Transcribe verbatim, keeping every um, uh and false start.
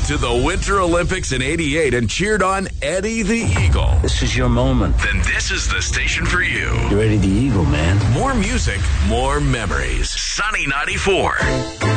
to the Winter Olympics in eighty-eight and cheered on Eddie the Eagle, This is your moment. then this is the station for you. You're Eddie the Eagle, man. More music, more memories. Sunny ninety-four.